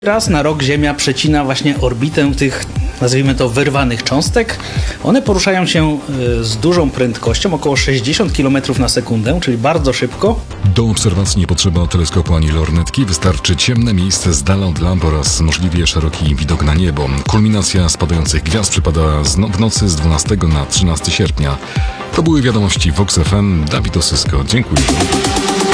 Raz na rok Ziemia przecina właśnie orbitę tych, nazwijmy to, wyrwanych cząstek. One poruszają się z dużą prędkością, około 60 km na sekundę, czyli bardzo szybko. Do obserwacji nie potrzeba teleskopu ani lornetki, wystarczy ciemne miejsce z dala od lamp oraz możliwie szeroki widok na niebo. Kulminacja spadających gwiazd przypada w nocy z 12 na 13 sierpnia. To były wiadomości Vox FM. Dawid Osysko, dziękuję.